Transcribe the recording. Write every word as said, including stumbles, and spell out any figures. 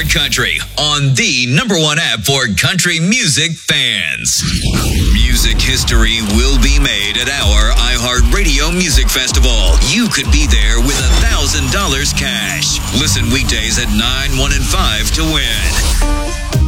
Country on the number one app for country music fans. Music history will be made at our iHeartRadio Music Festival. You could be there with a thousand dollars cash. Listen weekdays at nine, one, and five to win.